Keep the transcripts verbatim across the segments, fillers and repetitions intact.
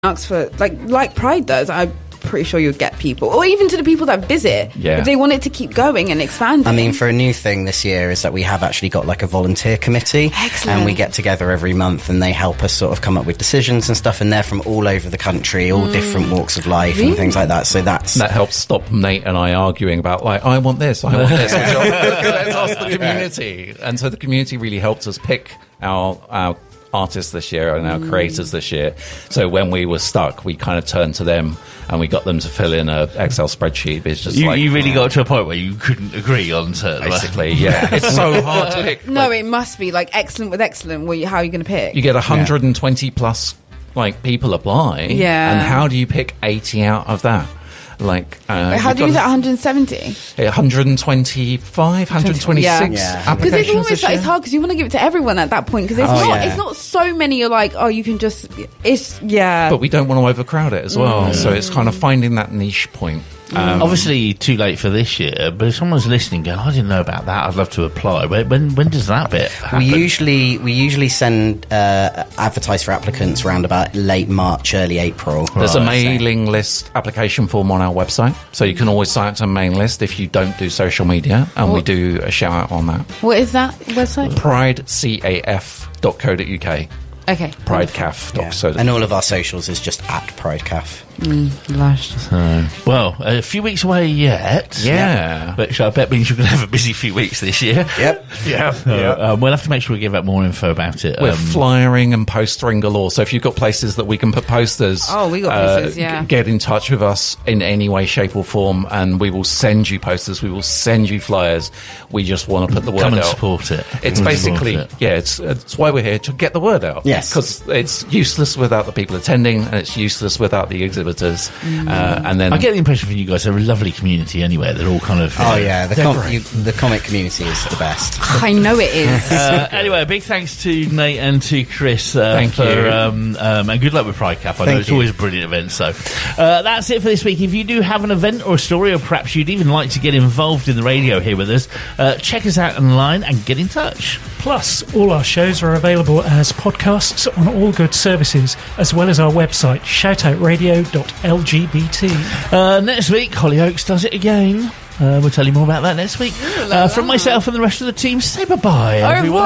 ask for, like, like Pride does, I'm pretty sure you'd get people, or even to the people that visit, yeah. if they want it to keep going and expanding. I mean, for a new thing this year is that we have actually got like a volunteer committee. Excellent. And we get together every month and they help us sort of come up with decisions and stuff, and they're from all over the country, all mm. different walks of life really? and things like that. So that's that helps stop Nate and I arguing about, like, I want this, I want this. Let's ask the community. And so the community really helped us pick our our artists this year and our mm. creators this year. So when we were stuck, we kind of turned to them and we got them to fill in a Excel spreadsheet. It's just you, like, you really got to a point where you couldn't agree on certain basically, yeah. It's so hard to pick. No, like, it must be like excellent with excellent. Well, how are you going to pick? You get one hundred twenty yeah. plus like people apply. Yeah. And how do you pick eighty out of that? Like, uh, Wait, how do you use that? one hundred seventy? one hundred twenty-five, one hundred twenty-six yeah. yeah. applications. Because it's almost like it's hard because you want to give it to everyone at that point, because it's, oh, not, yeah. it's not so many. You're like, oh, you can just, it's, yeah. But we don't want to overcrowd it as well. Mm. So it's kind of finding that niche point. Um, Obviously, too late for this year, but if someone's listening going, I didn't know about that, I'd love to apply. When when, when does that bit happen? We usually, we usually send, uh, advertise for applicants around about late March, early April. There's right. a mailing list application form on our website, so you can always sign up to a mailing list if you don't do social media, and what? we do a shout out on that. What is that website? pride caf dot co dot uk. Okay. Pridecaf. Yeah. And all of our socials is just at Pridecaf. Mm, lush. So, well, a few weeks away yet. Yeah. Yep. Which I bet means you're going to have a busy few weeks this year. Yep. Yeah. So, yep. Um, we'll have to make sure we give out more info about it. We're um, flyering and postering galore. So if you've got places that we can put posters, oh, we got uh, places, yeah. g- get in touch with us in any way, shape, or form, and we will send you posters. We will send you flyers. We just want to put the word come out. and support it. It's come basically, it. yeah, it's it's why we're here, to get the word out. Yes. Because it's useless without the people attending, and it's useless without the exhibitors. Mm. Uh, and then I get the impression from you guys they're a lovely community anyway. They're all kind of oh yeah, the, com- you, the comic community is the best. I know it is. uh, anyway, a big thanks to Nate and to Chris. Uh, Thank for, you, um, um, and good luck with Pride Cap. I know Thank it's you. always a brilliant event. So uh, that's it for this week. If you do have an event or a story, or perhaps you'd even like to get involved in the radio here with us, uh, check us out online and get in touch. Plus, all our shows are available as podcasts on all good services, as well as our website, shoutout radio dot l g b t. Uh, next week, Hollyoaks does it again. Uh, we'll tell you more about that next week. Uh, from myself and the rest of the team, say bye-bye, everyone.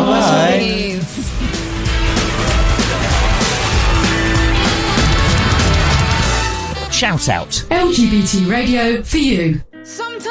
Bye. Shout out. L G B T radio for you.